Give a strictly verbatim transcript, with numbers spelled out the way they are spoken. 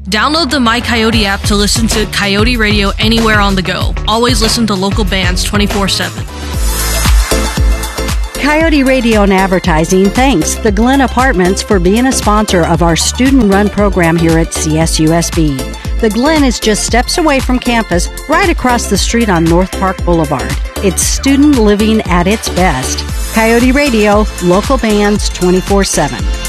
Download the My Coyote app to listen to Coyote Radio anywhere on the go. Always listen to local bands twenty-four seven. Coyote Radio and Advertising thanks the Glen Apartments for being a sponsor of our student-run program here at C S U S B. The Glen is just steps away from campus, right across the street on North Park Boulevard. It's student living at its best. Coyote Radio, local bands twenty-four seven.